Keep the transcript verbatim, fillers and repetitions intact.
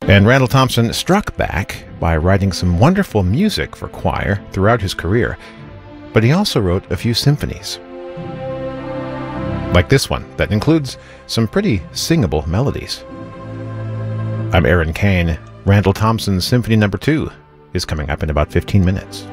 And Randall Thompson struck back by writing some wonderful music for choir throughout his career, but he also wrote a few symphonies. Like this one, that includes some pretty singable melodies. I'm Aaron Kane. Randall Thompson's Symphony Number Two is coming up in about fifteen minutes.